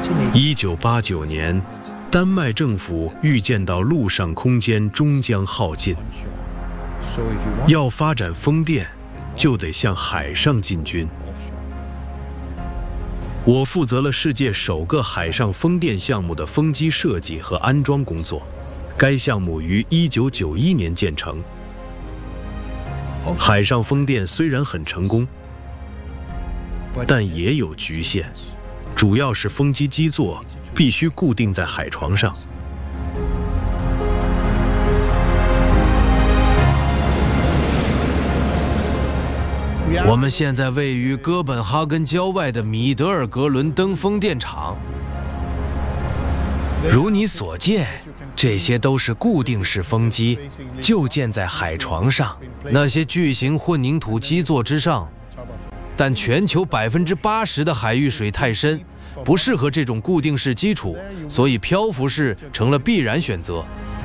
1989年，丹麦政府预见到陆上空间终将耗尽，要发展风电，就得向海上进军。我负责了世界首个海上风电项目的风机设计和安装工作，该项目于1991年建成。海上风电虽然很成功，但也有局限，主要是风机基座必须固定在海床上。 我们现在位于哥本哈根郊外的米德尔格伦登风电场。如你所见，这些都是固定式风机，就建在海床上，那些巨型混凝土基座之上。但全球80%的海域水太深，不适合这种固定式基础，所以漂浮式成了必然选择。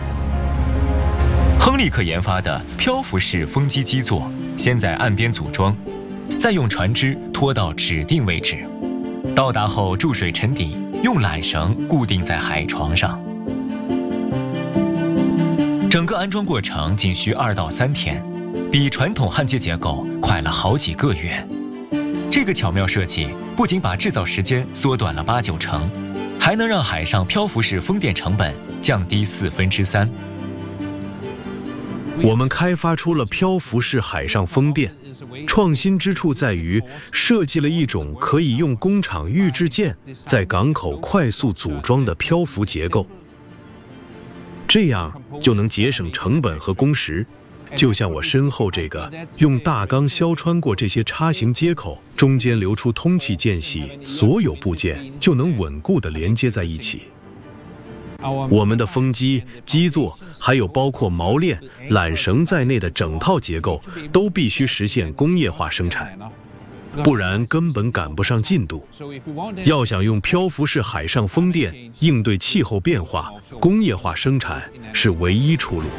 亨利克研发的漂浮式风机基座，先在岸边组装，再用船只拖到指定位置，到达后注水沉底，用缆绳固定在海床上。整个安装过程仅需2到3天，比传统焊接结构快了好几个月。这个巧妙设计不仅把制造时间缩短了8、9成，还能让海上漂浮式风电成本降低3/4。 我们开发出了漂浮式海上风电，创新之处在于设计了一种可以用工厂预制件在港口快速组装的漂浮结构，这样就能节省成本和工时。就像我身后这个，用大钢削穿过这些插形接口，中间留出通气间隙，所有部件就能稳固地连接在一起。我们的风机、基座，还有包括锚链、缆绳在内的整套结构，都必须实现工业化生产，不然根本赶不上进度。要想用漂浮式海上风电应对气候变化，工业化生产是唯一出路。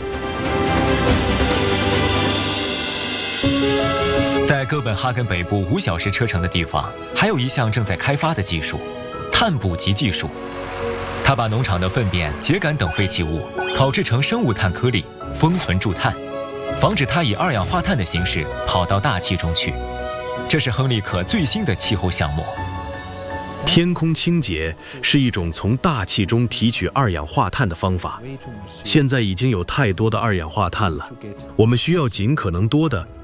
在哥本哈根北部5小时车程的地方，还有一项正在开发的技术——碳捕集技术。它把农场的粪便、秸秆等废弃物烤制成生物碳颗粒，封存住碳，防止它以2氧化碳的形式跑到大气中去。这是亨利克最新的气候项目。 天空清洁是一种从大气中提取2氧化碳的方法。现在已经有太多的2氧化碳了，我们需要尽可能多的